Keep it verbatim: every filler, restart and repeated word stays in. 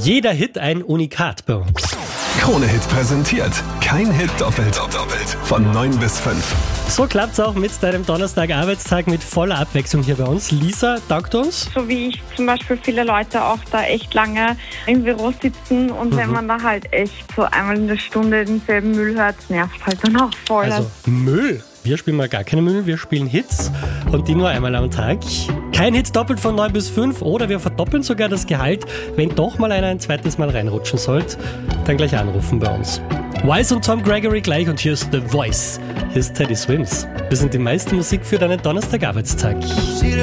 Jeder Hit ein Unikat bei uns. Krone-Hit präsentiert. Kein Hit doppelt. doppelt. Von neun bis fünf. So klappt's auch mit deinem Donnerstag-Arbeitstag mit voller Abwechslung hier bei uns. Lisa, taugt uns? So wie ich zum Beispiel viele Leute auch da echt lange im Büro sitzen und mhm. wenn man da halt echt so einmal in der Stunde denselben Müll hört, nervt halt dann auch voll. Also Müll? Wir spielen mal gar keine Müll, wir spielen Hits und die nur einmal am Tag. Kein Hit doppelt von neun bis fünf oder wir verdoppeln sogar das Gehalt, wenn doch mal einer ein zweites Mal reinrutschen sollte. Dann gleich anrufen bei uns. Wise und Tom Gregory gleich und hier ist The Voice. Hier ist Teddy Swims. Wir sind die meiste Musik für deinen Donnerstag-Arbeitstag.